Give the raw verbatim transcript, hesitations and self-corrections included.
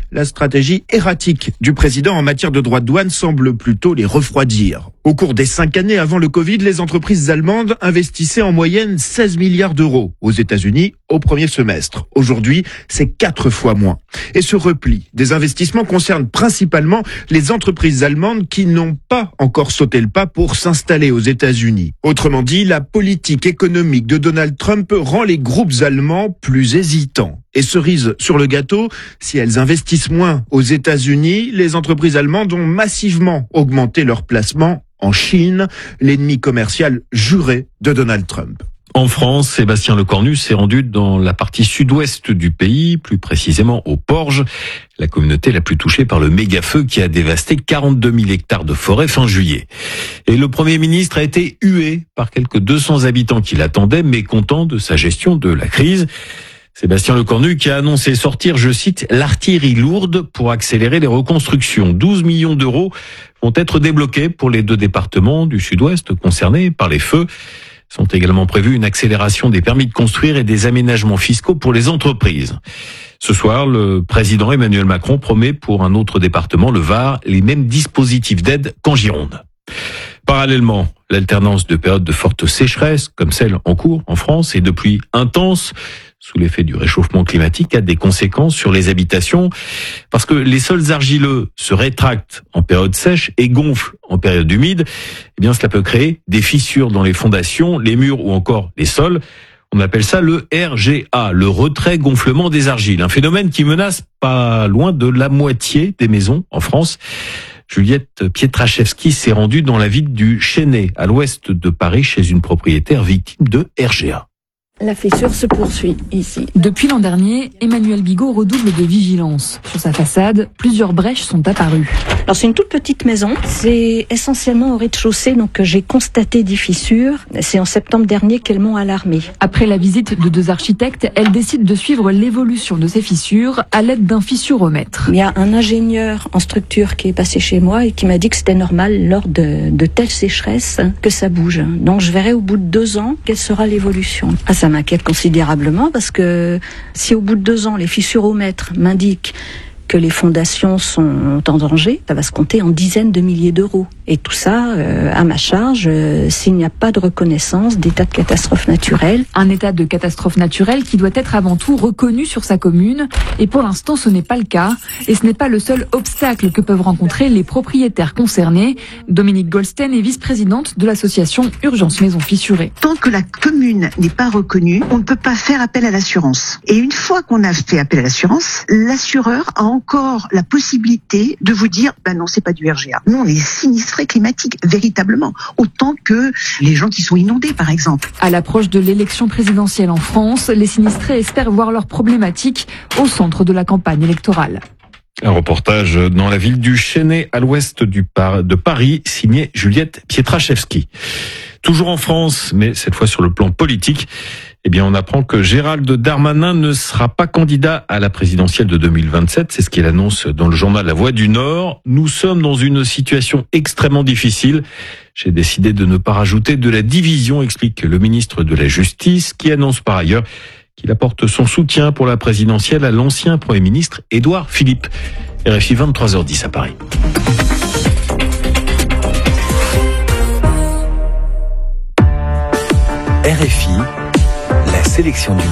la stratégie erratique du président en matière de droits de douane semble plutôt les refroidir. Au cours des cinq années avant le Covid, les entreprises allemandes investissaient en moyenne seize milliards d'euros aux États-Unis au premier semestre. Aujourd'hui, c'est quatre fois moins. Et ce repli des investissements concerne principalement les entreprises allemandes qui n'ont pas encore sauté le pas pour s'installer aux États-Unis. Autrement dit, la politique économique de Donald Trump rend les groupes allemands plus hésitants. Et cerise sur le gâteau, si elles investissent moins aux États-Unis, les entreprises allemandes ont massivement augmenté leurs placements en Chine, l'ennemi commercial juré de Donald Trump. En France, Sébastien Lecornu s'est rendu dans la partie sud-ouest du pays, plus précisément au Porge, la communauté la plus touchée par le méga-feu qui a dévasté quarante-deux mille hectares de forêt fin juillet. Et le Premier ministre a été hué par quelques deux cents habitants qui l'attendaient, mécontents de sa gestion de la crise. Sébastien Lecornu qui a annoncé sortir, je cite, l'artillerie lourde pour accélérer les reconstructions. douze millions d'euros vont être débloqués pour les deux départements du sud-ouest concernés par les feux. Sont également prévus une accélération des permis de construire et des aménagements fiscaux pour les entreprises. Ce soir, le président Emmanuel Macron promet pour un autre département, le Var, les mêmes dispositifs d'aide qu'en Gironde. Parallèlement, l'alternance de périodes de forte sécheresse, comme celle en cours en France, et de pluies intenses, sous l'effet du réchauffement climatique, a des conséquences sur les habitations, parce que les sols argileux se rétractent en période sèche et gonflent en période humide. Eh bien, cela peut créer des fissures dans les fondations, les murs ou encore les sols. On appelle ça le R G A, le retrait-gonflement des argiles, un phénomène qui menace pas loin de la moitié des maisons en France. Juliette Pietraszewski s'est rendue dans la ville du Chesnay, à l'ouest de Paris, chez une propriétaire victime de R G A. La fissure se poursuit ici. Depuis l'an dernier, Emmanuel Bigot redouble de vigilance. Sur sa façade, plusieurs brèches sont apparues. Alors c'est une toute petite maison, c'est essentiellement au rez-de-chaussée, donc j'ai constaté des fissures. C'est en septembre dernier qu'elles m'ont alarmée. Après la visite de deux architectes, elle décide de suivre l'évolution de ces fissures à l'aide d'un fissuromètre. Il y a un ingénieur en structure qui est passé chez moi et qui m'a dit que c'était normal lors de, de telles sécheresses que ça bouge. Donc je verrai au bout de deux ans quelle sera l'évolution. Ah, ça m'inquiète considérablement parce que si au bout de deux ans les fissuromètres m'indiquent que les fondations sont en danger, ça va se compter en dizaines de milliers d'euros. Et tout ça euh, à ma charge euh, s'il n'y a pas de reconnaissance d'état de catastrophe naturelle. Un état de catastrophe naturelle qui doit être avant tout reconnu sur sa commune. Et pour l'instant, ce n'est pas le cas. Et ce n'est pas le seul obstacle que peuvent rencontrer les propriétaires concernés. Dominique Goldstein est vice-présidente de l'association Urgence Maisons Fissurées. Tant que la commune n'est pas reconnue, on ne peut pas faire appel à l'assurance. Et une fois qu'on a fait appel à l'assurance, l'assureur a encore la possibilité de vous dire ben non, c'est pas du R G A. Nous, on est sinistrés climatiques, véritablement, autant que les gens qui sont inondés, par exemple. À l'approche de l'élection présidentielle en France, les sinistrés espèrent voir leurs problématiques au centre de la campagne électorale. Un reportage dans la ville du Chesnay, à l'ouest du Par- de Paris, signé Juliette Pietraszewski. Toujours en France, mais cette fois sur le plan politique, eh bien, on apprend que Gérald Darmanin ne sera pas candidat à la présidentielle de deux mille vingt-sept. C'est ce qu'il annonce dans le journal La Voix du Nord. Nous sommes dans une situation extrêmement difficile. J'ai décidé de ne pas rajouter de la division, explique le ministre de la Justice, qui annonce par ailleurs qu'il apporte son soutien pour la présidentielle à l'ancien Premier ministre Édouard Philippe. R F I vingt-trois heures dix à Paris. R F I, la sélection du